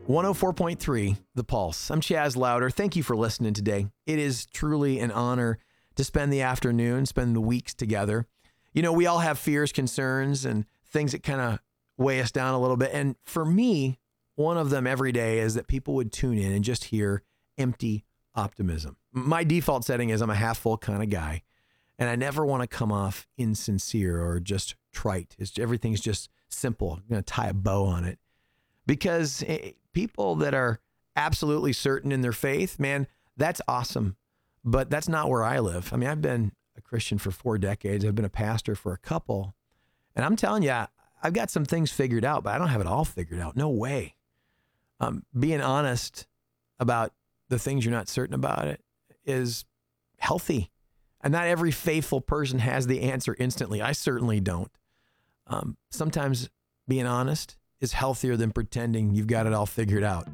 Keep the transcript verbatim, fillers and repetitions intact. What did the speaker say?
one oh four point three, The Pulse. I'm Chaz Louder. Thank you for listening today. It is truly an honor to spend the afternoon, spend the weeks together. You know, we all have fears, concerns, and things that kind of weigh us down a little bit. And for me, one of them every day is that people would tune in and just hear empty optimism. My default setting is I'm a half full kind of guy, and I never want to come off insincere or just trite. It's, everything's just simple. I'm going to tie a bow on it. Because people that are absolutely certain in their faith, man, that's awesome. But that's not where I live. I mean, I've been a Christian for four decades. I've been a pastor for a couple. And I'm telling you, I've got some things figured out, but I don't have it all figured out. No way. Um, being honest about the things you're not certain about it is healthy. And not every faithful person has the answer instantly. I certainly don't. Um, sometimes being honest is healthier than pretending you've got it all figured out.